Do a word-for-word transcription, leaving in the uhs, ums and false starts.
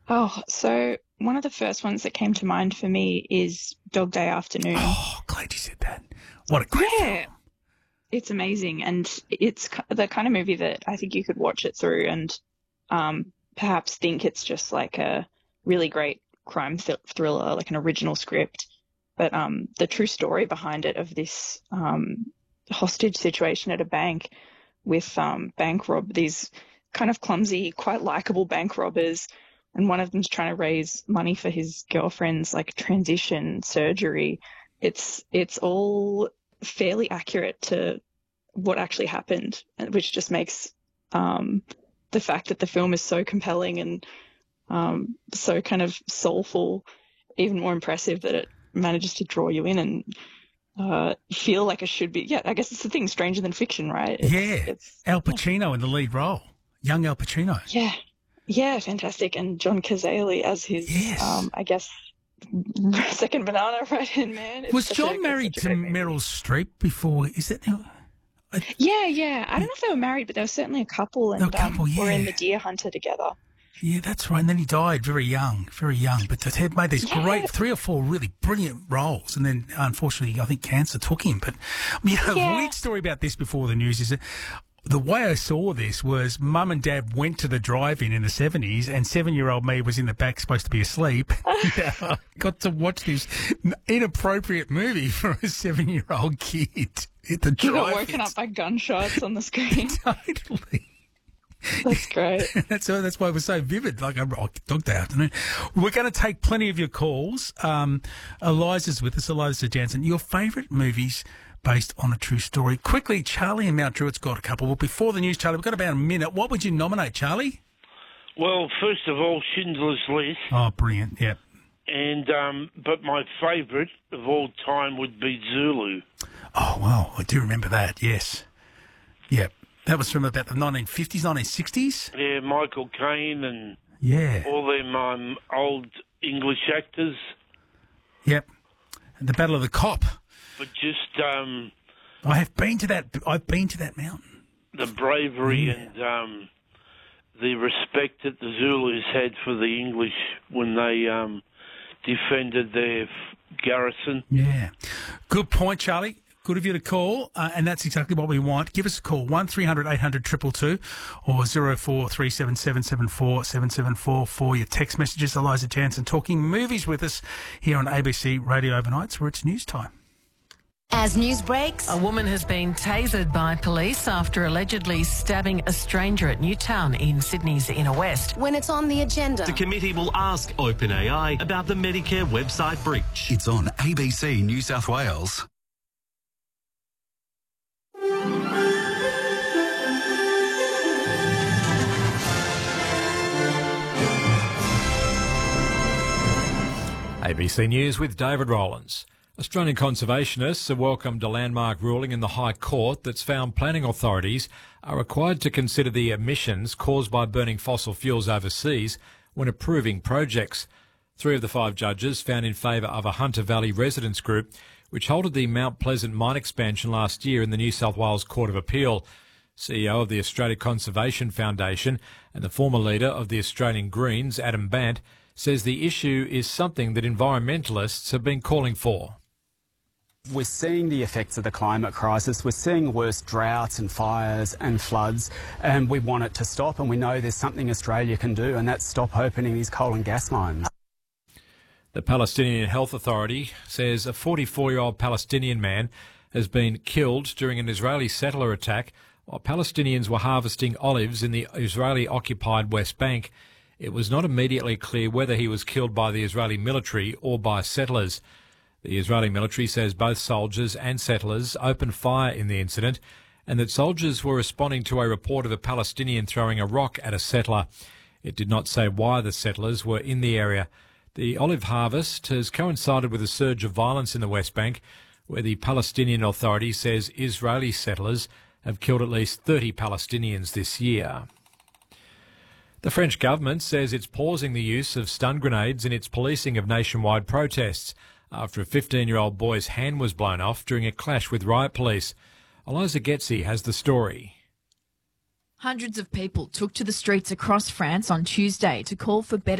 Oh, so one of the first ones that came to mind for me is Dog Day Afternoon. Oh, glad you said that. What a great Yeah, film. it's amazing, and it's ki- the kind of movie that I think you could watch it through and um, perhaps think it's just like a really great crime th thriller, like an original script, but um, the true story behind it of this um, hostage situation at a bank with um, bank rob these kind of clumsy, quite likable bank robbers, and one of them's trying to raise money for his girlfriend's like transition surgery. It's it's all fairly accurate to what actually happened, which just makes um, the fact that the film is so compelling and um, so kind of soulful even more impressive, that it manages to draw you in and uh, feel like it should be. Yeah, I guess it's the thing, stranger than fiction, right? It's, Yeah. it's Al yeah. Pacino in the lead role. Young Al Pacino. Yeah, yeah, fantastic. And John Cazale as his, Yes. um, I guess, second banana right hand man. It's Was such John a, it's married such a to great movie. Meryl Streep before? Is it? I- Yeah, yeah. I don't know if they were married, but they were certainly a couple, and They're a couple, um, were in yeah. The Deer Hunter together. Yeah, that's right. And then he died very young, very young. But they had made these Yeah. great three or four really brilliant roles. And then, unfortunately, I think cancer took him. But, you know, Yeah. a weird story about this before the news is that the way I saw this was mum and dad went to the drive-in in the seventies and seven-year-old me was in the back supposed to be asleep. And, uh, got to watch this inappropriate movie for a seven-year-old kid at the You got drive-in. woken up by gunshots on the screen. Totally. That's great. That's uh, that's why it was so vivid. Like, oh, Dog Day Afternoon. We're going to take plenty of your calls. Um, Eliza's with us. Eliza Jansen. Your favourite movies based on a true story. Quickly, Charlie in Mount Druitt's got a couple. Well, before the news, Charlie, we've got about a minute. What would you nominate, Charlie? Well, first of all, Schindler's List, Oh, brilliant. Yep. and um, but my favourite of all time would be Zulu. Oh, wow. I do remember that. Yes. Yep. That was from about the nineteen fifties, nineteen sixties. Yeah, Michael Caine and Yeah. all them um, old English actors, Yep. And the Battle of the Cop. but just um, I have been to that. I've been to that mountain. the bravery Yeah. and um, the respect that the Zulus had for the English when they um, defended their f- garrison. Yeah. Good point, Charlie. Good of you to call, uh, and that's exactly what we want. Give us a call, one three hundred eight hundred two two two or zero four three seven seven seven four seven seven four for your text messages. Eliza Jansen talking movies with us here on A B C Radio Overnights, where it's news time. As news breaks, A woman has been tasered by police after allegedly stabbing a stranger at Newtown in Sydney's inner west. when it's on the agenda. The committee will ask OpenAI about the Medicare website breach. It's on A B C New South Wales. A B C News with David Rowlands. Australian conservationists have welcomed a landmark ruling in the High Court that's found planning authorities are required to consider the emissions caused by burning fossil fuels overseas when approving projects. Three of the five judges found in favour of a Hunter Valley residents group which halted the Mount Pleasant mine expansion last year in the New South Wales Court of Appeal. C E O of the Australia Conservation Foundation and the former leader of the Australian Greens, Adam Bant, says the issue is something that environmentalists have been calling for. We're seeing the effects of the climate crisis. We're seeing worse droughts and fires and floods, and we want it to stop, and we know there's something Australia can do, and that's stop opening these coal and gas mines. The Palestinian Health Authority says a forty-four-year-old Palestinian man has been killed during an Israeli settler attack while Palestinians were harvesting olives in the Israeli-occupied West Bank. It was not immediately clear whether he was killed by the Israeli military or by settlers. The Israeli military says both soldiers and settlers opened fire in the incident and that soldiers were responding to a report of a Palestinian throwing a rock at a settler. It did not say why the settlers were in the area. The olive harvest has coincided with a surge of violence in the West Bank, where the Palestinian Authority says Israeli settlers have killed at least thirty Palestinians this year. The French government says it's pausing the use of stun grenades in its policing of nationwide protests after a fifteen-year-old boy's hand was blown off during a clash with riot police. Eliza Getzi has the story. Hundreds of people took to the streets across France on Tuesday to call for better